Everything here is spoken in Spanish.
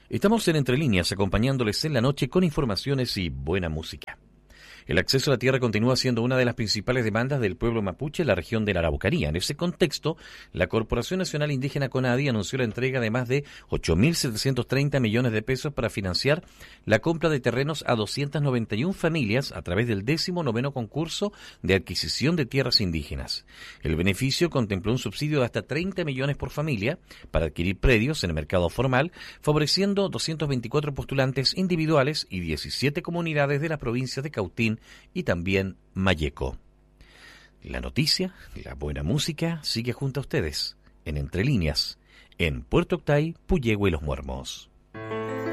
Estamos en Entre Líneas, acompañándoles en la noche con informaciones y buena música. El acceso a la tierra continúa siendo una de las principales demandas del pueblo mapuche en la región de la Araucanía. En ese contexto, la Corporación Nacional Indígena CONADI anunció la entrega de más de 8.730 millones de pesos para financiar la compra de terrenos a 291 familias a través del 19º concurso de adquisición de tierras indígenas. El beneficio contempló un subsidio de hasta 30 millones por familia para adquirir predios en el mercado formal, favoreciendo 224 postulantes individuales y 17 comunidades de las provincias de Cautín y también Malleco. La noticia, la buena música, sigue junto a ustedes, en Entre Líneas, en Puerto Octay, Puyehue y Los Muermos.